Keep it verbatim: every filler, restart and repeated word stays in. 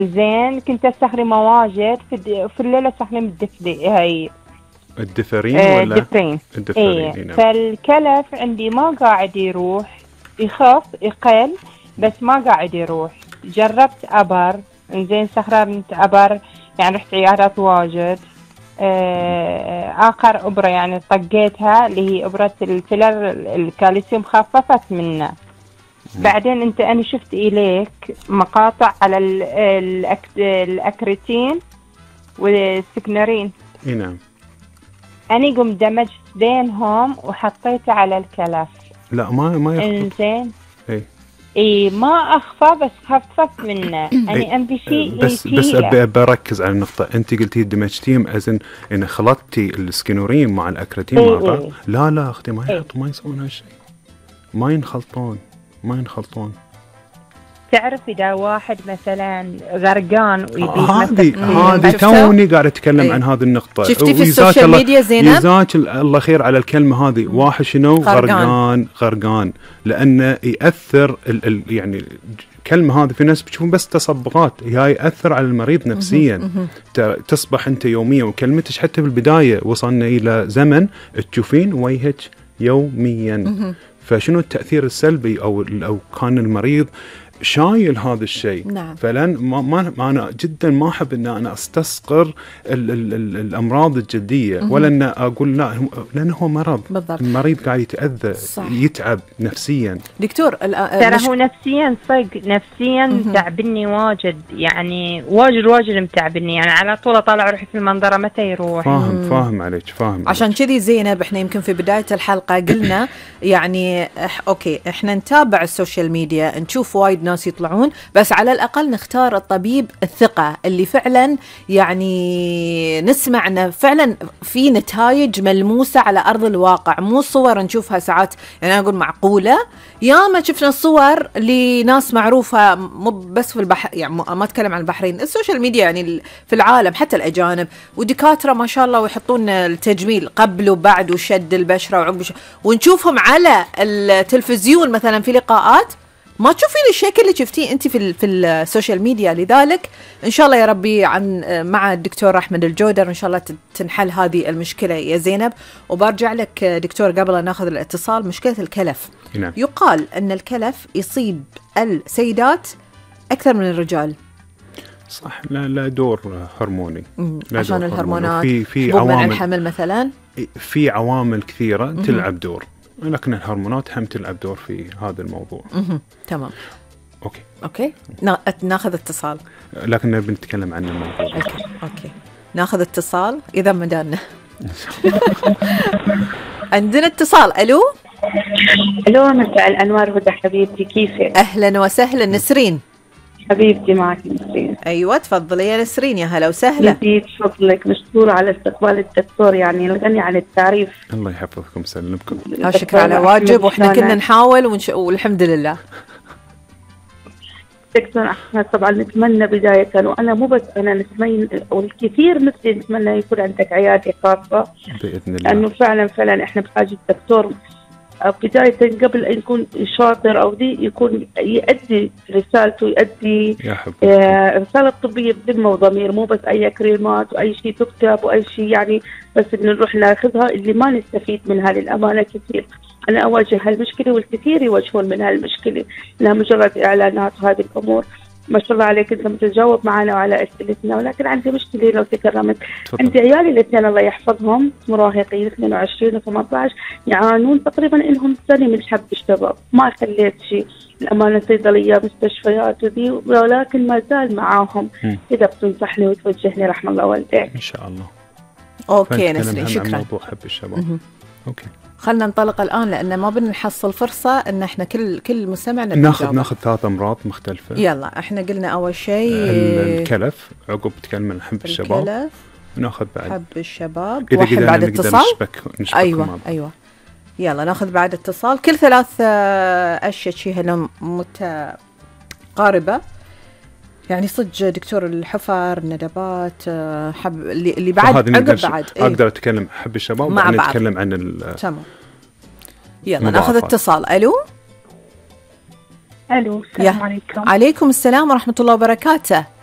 زين كنت استخدم مواجد في, في الليل استخدم الدفدي هاي الدفرين آه ولا الدفرين. الدفرين ايه نعم. فالكلف عندي ما قاعد يروح، يخف يقل بس ما قاعد يروح. جربت ابر، زين استخدمت ابر يعني رحت عيادات واجد. آه اخر ابره يعني طقيتها اللي هي ابره الفيلر الكالسيوم خففت منه. بعدين انت انا شفت اليك مقاطع على الأك... الاكريتين والسكنرين. اي نعم. أنا قم دمجت بينهم وحطيته على الكلف. لا ما ما يخفف. إنزين. اي. إيه ما أخفى بس خفف منه. أنا أبي شيء بس بس أبي بركز على النقطة. أنت قلتي دمجتيهم أزن إن خلطتي السكينورين مع الأكريتين إيه مع بعض. إيه. لا لا أختي ما إيه. يحطوا ما يسوون هالشيء. ما ينخلطون ما ينخلطون. تعرف إذا واحد مثلا غرقان هذه هذه توني قاعد أتكلم أيه. عن هذه النقطة. شفتي في السوشيال ميديا زينب؟ جزاك الله خير على الكلمة هذه. واحد شنو غرقان غرقان لأنه يأثر ال ال يعني الكلمة هذه في ناس بتشوفون بس تصبغات، هي يأثر على المريض نفسيا. تصبح أنت يوميا وكلمتش حتى في البداية وصلنا إلى زمن تشوفين وجهك يوميا. فشنو التأثير السلبي أو أو كان المريض شايل هذا الشيء. نعم. فلن ما, ما أنا جدا ما أحب أن أنا أستصغر ال ال ال الأمراض الجلدية ولا أن أقول لا لأنه هو مرض. بالضبط. المريض قاعد يتأذى صح. يتعب نفسيا. دكتور ترى هو نفسيا صدق نفسيا تعبني واجد يعني واجد واجد متعبني يعني على طول طالع روحي في المنظرة متى يروح. فاهم مم. فاهم عليك فاهم. عشان كذي زينب احنا يمكن في بداية الحلقة قلنا يعني إح اوكي احنا نتابع السوشيال ميديا نشوف وايد ناس يطلعون بس على الأقل نختار الطبيب الثقة اللي فعلا يعني نسمع أنه فعلا في نتائج ملموسة على أرض الواقع، مو صور نشوفها ساعات يعني أنا أقول معقولة. يا ما شفنا صور لناس معروفة مو بس في البحر يعني ما أتكلم عن البحرين، السوشيال ميديا يعني في العالم حتى الأجانب ودكاترة ما شاء الله ويحطون التجميل قبل وبعد وشد البشرة وعقب ونشوفهم على التلفزيون مثلا في لقاءات ما تشوفين الشكل اللي شفتيه انت في في السوشيال ميديا. لذلك ان شاء الله يا ربي عن مع الدكتور احمد الجودر ان شاء الله تنحل هذه المشكله يا زينب. وبرجع لك دكتور قبل ان ناخذ الاتصال. مشكله الكلف نعم. يقال ان الكلف يصيب السيدات اكثر من الرجال. صح. لا لا دور هرموني لا عشان دور الهرمونات في في عوامل الحمل مثلا في عوامل كثيره مم. تلعب دور لكن الهرمونات هم تلعب دور في هذا الموضوع. مم. تمام. اوكي اوكي ناخذ اتصال لكن بنتكلم عن الموضوع. اوكي اوكي ناخذ اتصال اذا مدانا. عندنا اتصال. الو الو مساء الانوار هدى حبيبتي كيفك؟ اهلا وسهلا. نسرين حبيبتي معك نسرين. ايوه تفضلي يا نسرين. يا هلا وسهلا. يزيد فضلك مشكورة على استقبال الدكتور يعني الغني عن التعريف. الله يحفظكم ويسلمكم. شكرا على واجب واحنا كنا نحاول ونش... والحمد لله. دكتور احمد طبعا نتمنى بداية وانا مو بس انا نتمنى والكثير مثلي نتمنى يكون عندك عيادة خاصة باذن الله لانه فعلا فعلا احنا بحاجة دكتور بداية قبل أن يكون شاطر أو دي يكون يؤدي رسالته يؤدي آه رسالة طبية بذمة وضمير مو بس أي كريمات وأي شيء تكتب وأي شيء يعني بس إن نروح ناخذها اللي ما نستفيد منها للأمانة كثير. أنا أواجه هالمشكلة والكثير يواجهون من هالمشكلة لها مجرد إعلانات وهذه الأمور. ما شاء الله عليك انت متجاوب معنا وعلى اسئلتنا ولكن عندي مشكله لو تكرمت. عندي عيالي الاثنين الله يحفظهم مراهقين اثنين وعشرين وثمانية عشر يعانون تقريبا لهم سنه من حب الشباب ما خليت شيء الامانه صيدليه مستشفيات وذي ولكن ما زال معاهم. اذا بتنصحني وتوجهني رحم الله والديك. ان شاء الله. اوكي نسرين شكرا. موضوع حب الشباب. اوكي خلنا ننطلق الآن لأن ما بنحصل فرصة إن إحنا كل كل مستمع ناخذ ناخذ ثلاث أمراض مختلفة. يلا إحنا قلنا أول شيء الكلف عقب تكلم عن حب الشباب. الكلف وناخذ بعد حب الشباب. إذا واحد بعد اتصال. نشبك نشبك أيوة مع أيوة يلا ناخذ بعد اتصال. كل ثلاث أشياء شيء متقاربة يعني صدق دكتور الحفر ندبات حب اللي اللي بعد عقب بعد إيه؟ أقدر أتكلم حب الشباب وبعدين نتكلم عن ال تمام. يلا ناخذ اتصال. الو الو السلام عليكم. عليكم السلام ورحمه الله وبركاته.